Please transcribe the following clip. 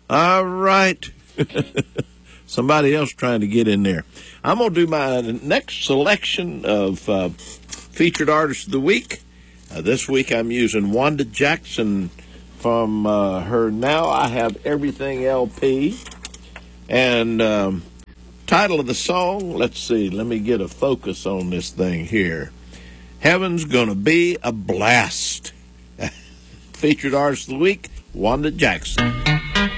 All right. Somebody else trying to get in there. I'm going to do my next selection of featured artists of the week. This week I'm using Wanda Jackson from her Now I Have Everything LP. And title of the song, let's see, let me get a focus on this thing here. Heaven's Gonna Be a Blast. Featured artist of the week, Wanda Jackson.